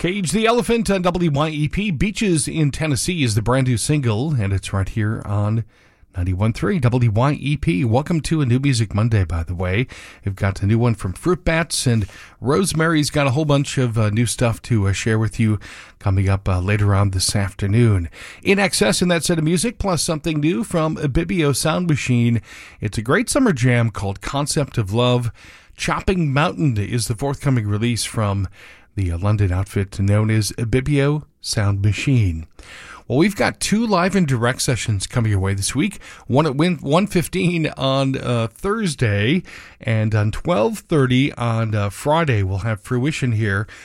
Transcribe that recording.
Cage the Elephant on WYEP. Beaches in Tennessee is the brand new single, and it's right here on 91.3 WYEP. Welcome to a New Music Monday, by the way. We've got a new one from Fruit Bats, and Rosemary's got a whole bunch of new stuff to share with you coming up later on this afternoon. In excess in that set of music, plus something new from Ibibio Sound Machine. It's a great summer jam called Concept of Love. Chopping Mountain is the forthcoming release from the London outfit known as Ibibio Sound Machine. Well, we've got two live and direct sessions coming your way this week. One at 1:15 on Thursday, and on 12:30 on Friday, we'll have Fruition here